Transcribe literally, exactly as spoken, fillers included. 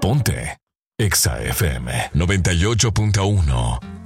Ponte Exa F M noventa y ocho punto uno.